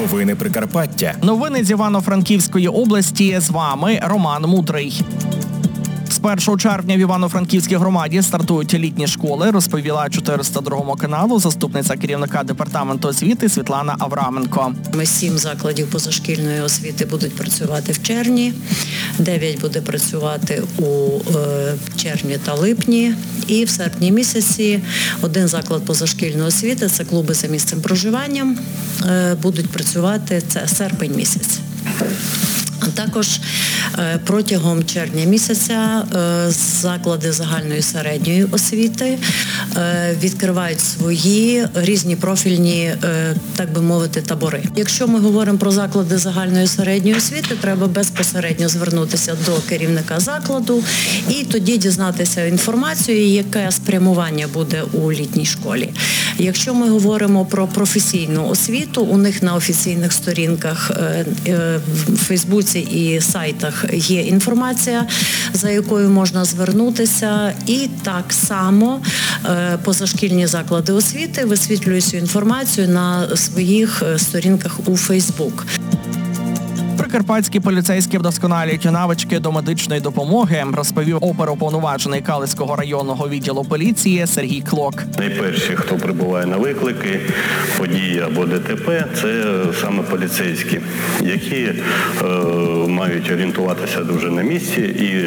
Новини Прикарпаття. Новини з Івано-Франківської області. З вами Роман Мудрий. З 1 червня в Івано-Франківській громаді стартують літні школи, розповіла 402 каналу заступниця керівника департаменту освіти Світлана Авраменко. 7 закладів позашкільної освіти будуть працювати в червні, 9 буде працювати у червні та липні. І в серпні місяці 1 заклад позашкільної освіти, це клуби за місцем проживання, будуть працювати, це серпень місяць. Також протягом червня місяця заклади загальної середньої освіти відкривають свої різні профільні, так би мовити, табори. Якщо ми говоримо про заклади загальної середньої освіти, треба безпосередньо звернутися до керівника закладу і тоді дізнатися інформацію, яке спрямування буде у літній школі. Якщо ми говоримо про професійну освіту, у них на офіційних сторінках в Фейсбуці і сайтах є інформація, за якою можна звернутися. І так само позашкільні заклади освіти висвітлюють цю інформацію на своїх сторінках у Фейсбук. Прикарпатські поліцейські вдосконалюють навички до медичної допомоги, розповів оперуповноважений Калицького районного відділу поліції Сергій Клок. Найперші, хто прибуває на виклики, події або ДТП, це саме поліцейські, які мають орієнтуватися дуже на місці і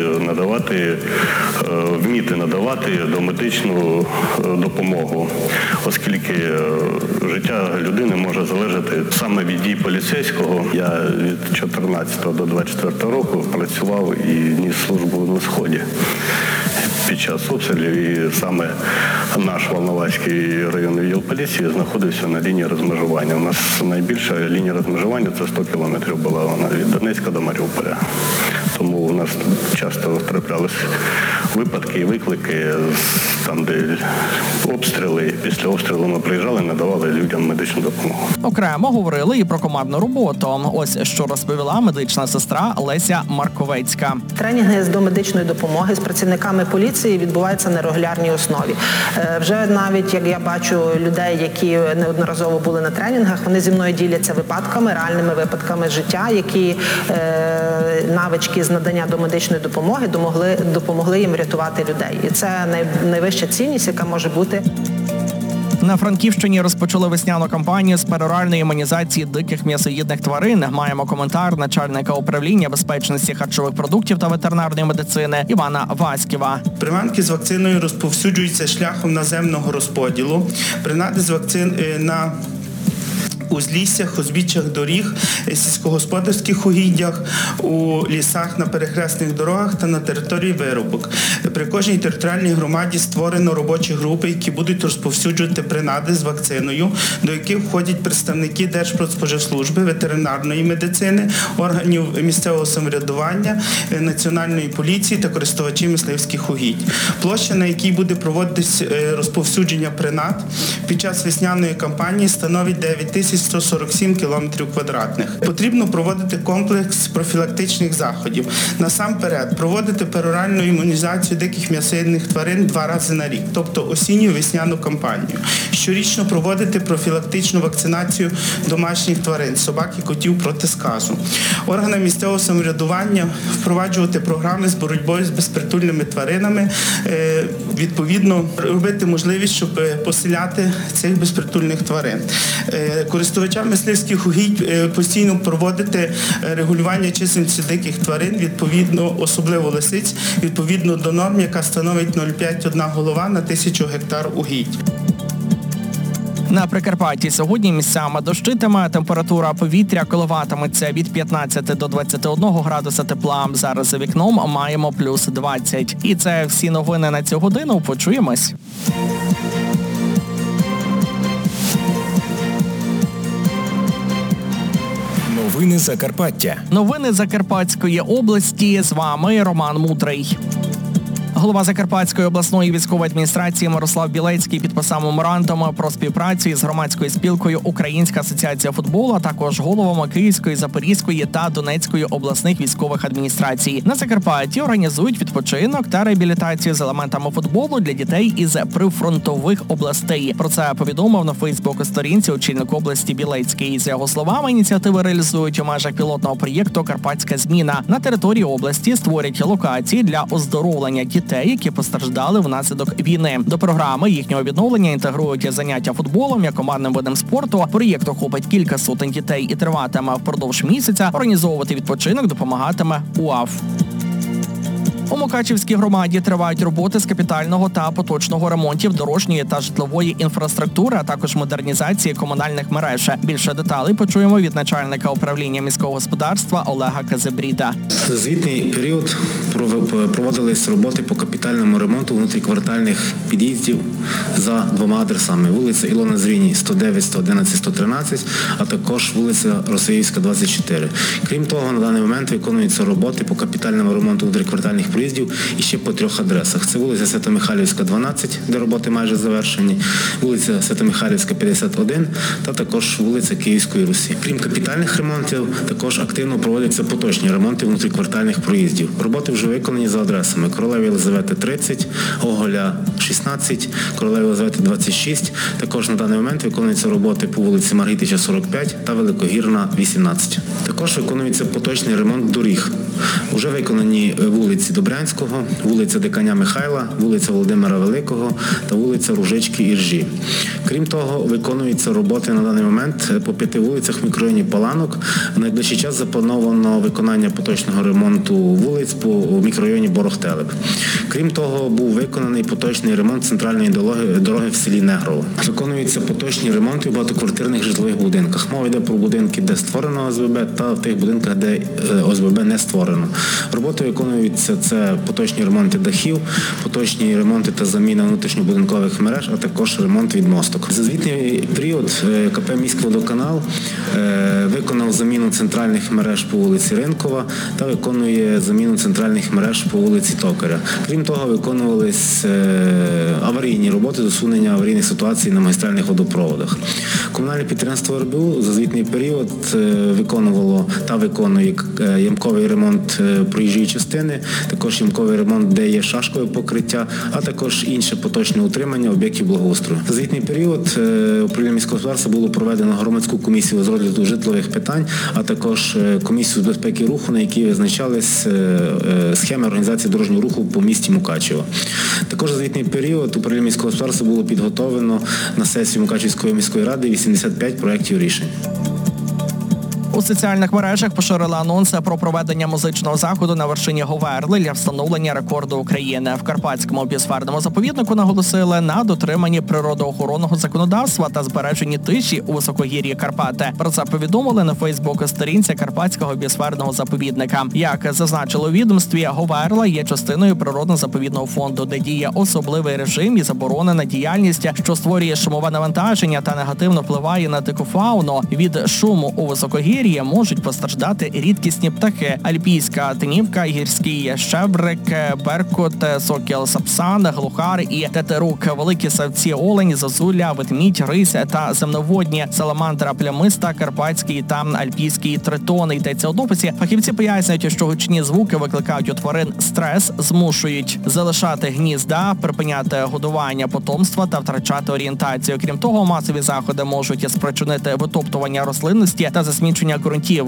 вміти надавати домедичну допомогу, оскільки життя людини може залежати саме від дій поліцейського. Я від 14 до 24 року працював і ніс службу на Сході під час обстрілів, і саме наш Волноваський районний відділ поліції знаходився на лінії розмежування. У нас найбільша лінія розмежування – це 100 кілометрів була вона від Донецька до Маріуполя. Тому у нас часто траплялись випадки і виклики, там, де обстріли. Після обстрілу ми приїжджали, надавали людям медичну допомогу. Окремо говорили і про командну роботу. Ось що розповіла медична сестра Леся Марковецька. Тренінги з домедичної допомоги з працівниками поліції відбуваються на регулярній основі. Вже навіть, як я бачу людей, які неодноразово були на тренінгах, вони зі мною діляться випадками, реальними випадками життя, які навички з надання домедичної допомоги допомогли їм рятувати людей. І це найвища цінність, яка може бути. На Франківщині розпочали весняну кампанію з пероральної імунізації диких м'ясоїдних тварин. Маємо коментар начальника управління безпечності харчових продуктів та ветеринарної медицини Івана Васьківа. Приманки з вакциною розповсюджуються шляхом наземного розподілу. Принади з вакцин на узліссях, узбіччях доріг, сільськогосподарських угіддях, у лісах, на перехресних дорогах та на території вирубок. При кожній територіальній громаді створено робочі групи, які будуть розповсюджувати принади з вакциною, до яких входять представники Держпродспоживслужби, ветеринарної медицини, органів місцевого самоврядування, національної поліції та користувачі мисливських угідь. Площа, на якій буде проводитись розповсюдження принад під час весняної кампанії, становить 9147 кілометрів квадратних. Потрібно проводити комплекс профілактичних заходів. Насамперед, проводити пероральну імунізацію диких м'ясоїдних тварин 2 рази на рік, тобто осінньо-весняну кампанію. Щорічно проводити профілактичну вакцинацію домашніх тварин, собак і котів проти сказу. Органам місцевого самоврядування впроваджувати програми з боротьбою з безпритульними тваринами, відповідно, робити можливість, щоб поселяти цих безпритульних тварин. Користувачам мисливських угідь постійно проводити регулювання чисельності диких тварин, відповідно, особливо лисиць, відповідно до норм, яка становить 0,5 голова на 1000 гектар угідь. На Прикарпатті сьогодні місцями дощитиме, температура повітря коливатиметься від 15 до 21 градуса тепла. Зараз за вікном маємо плюс 20. І це всі новини на цю годину. Почуємось. Новини Закарпаття. Новини Закарпатської області. З вами Роман Мудрий. Голова Закарпатської обласної військової адміністрації Мирослав Білецький підписав меморандум про співпрацю із громадською спілкою «Українська асоціація футболу», а також головами Київської, Запорізької та Донецької обласних військових адміністрацій. На Закарпатті організують відпочинок та реабілітацію з елементами футболу для дітей із прифронтових областей. Про це повідомив на Фейсбук-сторінці очільник області Білецький. За його словами, ініціативи реалізують у межах пілотного проєкту «Карпатська зміна». На території області створять локації для оздоровлення дітей, які постраждали внаслідок війни. До програми їхнього відновлення інтегрують заняття футболом як командним видом спорту. Проєкт охопить кілька сотень дітей і триватиме впродовж місяця. Організовувати відпочинок допомагатиме УАФ. У Мукачівській громаді тривають роботи з капітального та поточного ремонтів дорожньої та житлової інфраструктури, а також модернізації комунальних мереж. Більше деталей почуємо від начальника управління міського господарства Олега Казебріда. За звітний період проводились роботи по капітальному ремонту внутріквартальних під'їздів за двома адресами. Вулиця Ілона Зріні, 109, 111, 113, а також вулиця Росіївська, 24. Крім того, на даний момент виконуються роботи по капітальному ремонту внутріквартальних проїздів і ще по 3 адресах. Це вулиця Свято-Михайлівська, 12, де роботи майже завершені, вулиця Свято-Михайлівська, 51 та також вулиця Київської Русі. Крім капітальних ремонтів, також активно проводяться поточні ремонти внутріквартальних проїздів. Роботи вже виконані за адресами Королеви Єлизавети, 30, Гоголя, 16, Королеви Єлизавети, 26. Також на даний момент виконуються роботи по вулиці Маргітича, 45 та Великогірна, 18. Також виконується поточний ремонт доріг. Уже виконані вулиці Добрянського, вулиця Диканя Михайла, вулиця Володимира Великого та вулиця Ружички Іржі. Крім того, виконуються роботи на даний момент по 5 вулицях в мікрорайоні Паланок. В найближчий час заплановано виконання поточного ремонту вулиць по мікрорайоні Борохтелеп. Крім того, був виконаний поточний ремонт центральної дороги в селі Негрово. Виконуються поточні ремонти в багатоквартирних житлових будинках. Мова йде про будинки, де створено ОСББ, та в тих будинках, де ОСББ не створено. Роботи виконуються це поточні ремонти дахів, поточні ремонти та заміна внутрішньобудинкових мереж, а також ремонт відмосток. За звітний період КП «Міськводоканал» виконав заміну центральних мереж по вулиці Ринкова та виконує заміну центральних мереж по вулиці Токаря. Крім того, виконувались аварійні роботи з усунення аварійних ситуацій на магістральних водопроводах. Комунальне підприємство РБУ за звітний період виконувало та виконує ямковий ремонт проїжджої частини, також ямковий ремонт, де є шашкове покриття, а також інше поточне утримання об'єктів благоустрою. За звітний період управління міського господарства було проведено громадську комісію з розгляду житлових питань, а також комісію з безпеки руху, на якій визначались схеми організації дорожнього руху по місті Мукачево. Також за звітний період управління міського господарства було підготовлено на сесію Мукачевської міської ради 85 проєктів рішень. У соціальних мережах поширили анонси про проведення музичного заходу на вершині Говерли для встановлення рекорду України. В Карпатському біосферному заповіднику наголосили на дотриманні природоохоронного законодавства та збереженні тиші у високогір'ї Карпати. Про це повідомили на Фейсбук-сторінці Карпатського біосферного заповідника. Як зазначили у відомстві, Говерла є частиною природно-заповідного фонду, де діє особливий режим і заборонена діяльність, що створює шумове навантаження та негативно впливає на дику фауну. Від шуму у високогір'ї можуть постраждати рідкісні птахи: альпійська тинівка, гірський щебрик, беркут, сокіл сапсан, глухар і тетерук, великі савці олень, зозуля, ведмідь, рись та земноводні, саламандра плямиста, карпатський та альпійський тритон. Йдеться у дописі. Фахівці пояснюють, що гучні звуки викликають у тварин стрес, змушують залишати гнізда, припиняти годування потомства та втрачати орієнтацію. Крім того, масові заходи можуть спричинити витоптування рослинності та засмічення ґрунтів.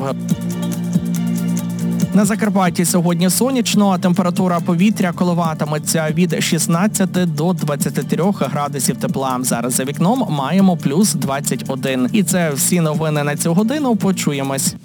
На Закарпатті сьогодні сонячно, а температура повітря коливатиметься від 16 до 23 градусів тепла. Зараз за вікном маємо плюс 21. І це всі новини на цю годину. Почуємось.